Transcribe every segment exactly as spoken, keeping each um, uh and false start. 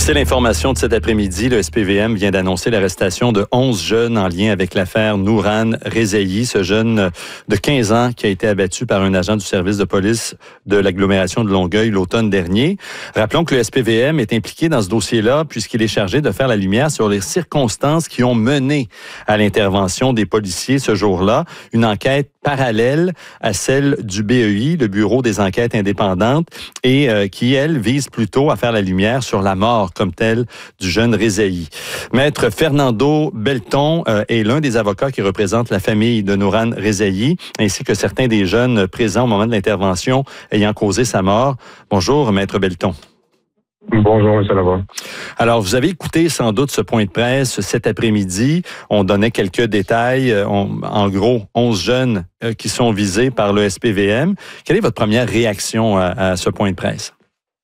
C'est l'information de cet après-midi. Le S P V M vient d'annoncer l'arrestation de onze jeunes en lien avec l'affaire Nourane Rezaei, ce jeune de quinze ans qui a été abattu par un agent du service de police de l'agglomération de Longueuil l'automne dernier. Rappelons que le S P V M est impliqué dans ce dossier-là puisqu'il est chargé de faire la lumière sur les circonstances qui ont mené à l'intervention des policiers ce jour-là. Une enquête parallèle à celle du B E I, le Bureau des enquêtes indépendantes, et euh, qui, elle, vise plutôt à faire la lumière sur la mort comme telle du jeune Rezaei. Maître Fernando Belton euh, est l'un des avocats qui représente la famille de Nourane Rezaei, ainsi que certains des jeunes présents au moment de l'intervention ayant causé sa mort. Bonjour, Maître Belton. Bonjour, M. Lavoie. Alors, vous avez écouté sans doute ce point de presse cet après-midi. On donnait quelques détails. On, en gros, onze jeunes euh, qui sont visés par le S P V M. Quelle est votre première réaction à, à ce point de presse?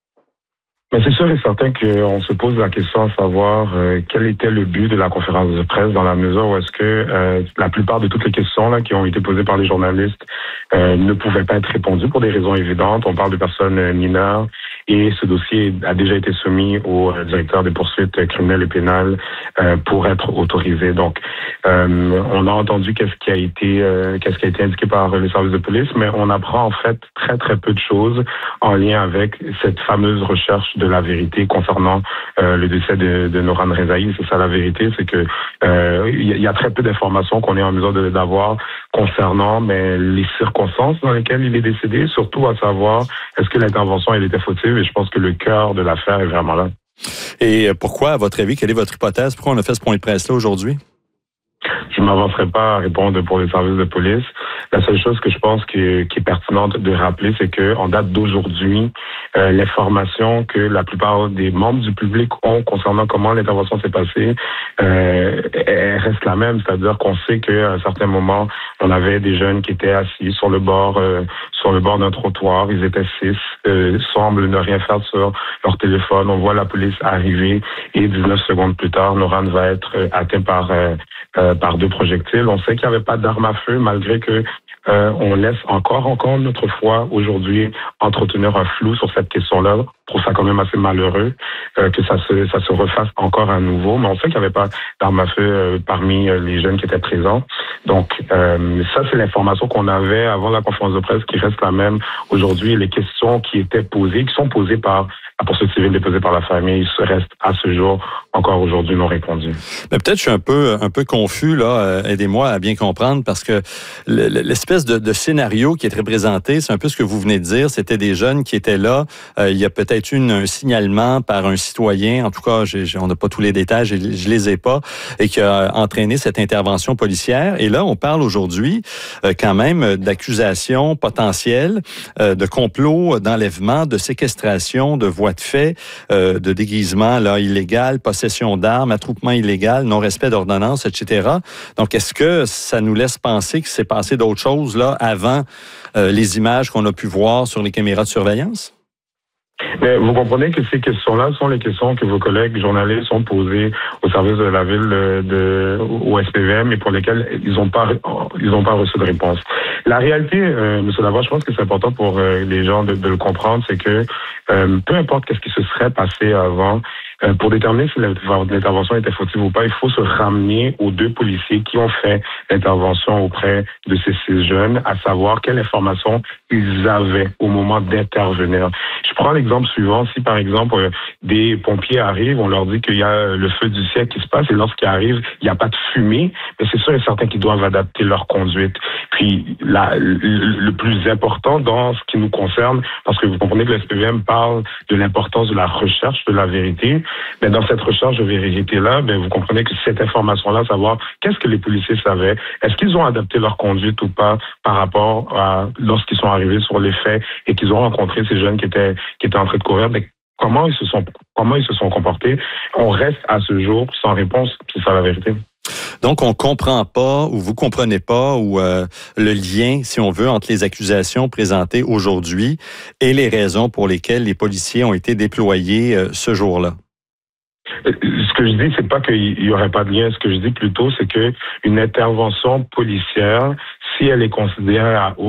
Mais c'est sûr et certain qu'on se pose la question à savoir euh, quel était le but de la conférence de presse, dans la mesure où est-ce que euh, la plupart de toutes les questions là qui ont été posées par les journalistes euh, ne pouvaient pas être répondues pour des raisons évidentes. On parle de personnes euh, mineures et ce dossier a déjà été soumis au euh, directeur des poursuites criminelles et pénales euh, pour être autorisé. Donc, euh, on a entendu qu'est-ce qui a été euh, qu'est-ce qui a été indiqué par les services de police, mais on apprend en fait très très peu de choses en lien avec cette fameuse recherche de la vérité concernant euh, le décès de, de Nourane Rezaei. C'est ça la vérité, c'est que euh, il y a très peu d'informations qu'on est en mesure de, d'avoir concernant mais les circonstances dans lesquelles il est décédé, surtout à savoir est-ce que l'intervention elle était fautive, et je pense que le cœur de l'affaire est vraiment là. Et pourquoi, à votre avis, quelle est votre hypothèse? Pourquoi on a fait ce point de presse-là aujourd'hui? Je ne m'avancerai pas à répondre pour les services de police. La seule chose que je pense que, qui est pertinente de rappeler, c'est que en date d'aujourd'hui, euh, l'information que la plupart des membres du public ont concernant comment l'intervention s'est passée, euh, elle reste la même. C'est-à-dire qu'on sait qu'à un certain moment, on avait des jeunes qui étaient assis sur le bord, euh, sur le bord d'un trottoir. Ils étaient six, euh, semblent ne rien faire sur leur téléphone. On voit la police arriver et dix-neuf secondes plus tard, Nourane va être euh, atteint par euh, euh, par deux projectiles. On sait qu'il n'y avait pas d'arme à feu, malgré que euh, on laisse encore, encore notre foi aujourd'hui entretenir un flou sur cette question-là. Je trouve ça quand même assez malheureux euh, que ça se, ça se refasse encore à nouveau. Mais on sait qu'il n'y avait pas d'arme à feu euh, parmi euh, les jeunes qui étaient présents. Donc, euh, ça, c'est l'information qu'on avait avant la conférence de presse qui reste la même aujourd'hui. Les questions qui étaient posées, qui sont posées par la poursuite civile déposée par la famille, se restent à ce jour encore aujourd'hui non répondues. Mais peut-être je suis un peu un peu confus là. Euh, aidez-moi à bien comprendre, parce que l'espèce de, de scénario qui est représenté, c'est un peu ce que vous venez de dire. C'était des jeunes qui étaient là. Euh, il y a peut-être eu un signalement par un citoyen. En tout cas, j'ai, j'ai, on n'a pas tous les détails, je, je les ai pas, et qui a entraîné cette intervention policière. Et là, on parle aujourd'hui euh, quand même d'accusations potentielles, euh, de complot d'enlèvement, de séquestration, de voies de fait, euh, de déguisement là illégal, possession d'armes, attroupement illégal, non-respect d'ordonnances, et cetera. Donc, est-ce que ça nous laisse penser qu'il s'est passé d'autres choses là avant euh, les images qu'on a pu voir sur les caméras de surveillance? Mais vous comprenez que ces questions-là sont les questions que vos collègues journalistes ont posées au service de la ville de, de au S P V M et pour lesquelles ils n'ont pas ils ont pas reçu de réponse. La réalité, euh, M. Lavoie, je pense que c'est important pour euh, les gens de, de le comprendre, c'est que euh, peu importe qu'est-ce qui se serait passé avant, euh, pour déterminer si l'intervention était fautive ou pas, il faut se ramener aux deux policiers qui ont fait l'intervention auprès de ces six jeunes, à savoir quelle information ils avaient au moment d'intervenir. Je prends l'exemple suivant. Si, par exemple, euh, des pompiers arrivent, on leur dit qu'il y a le feu du siècle qui se passe, et lorsqu'ils arrivent, il n'y a pas de fumée, mais c'est sûr et certain qu'ils doivent adapter leur conduite. Puis, la, le, le plus important dans ce qui nous concerne, parce que vous comprenez que le S P V M parle de l'importance de la recherche de la vérité, mais dans cette recherche de vérité-là, ben, vous comprenez que cette information-là, savoir qu'est-ce que les policiers savaient, est-ce qu'ils ont adapté leur conduite ou pas par rapport à lorsqu'ils sont arrivés sur les faits et qu'ils ont rencontré ces jeunes qui étaient qui étaient en train de courir, mais comment ils se sont comment ils se sont comportés. On reste à ce jour sans réponse, c'est ça la vérité. Donc, on comprend pas, ou vous comprenez pas, ou euh, le lien, si on veut, entre les accusations présentées aujourd'hui et les raisons pour lesquelles les policiers ont été déployés euh, ce jour-là. Ce que je dis, c'est pas qu'il y aurait pas de lien. Ce que je dis plutôt, c'est que une intervention policière, si elle est considérée à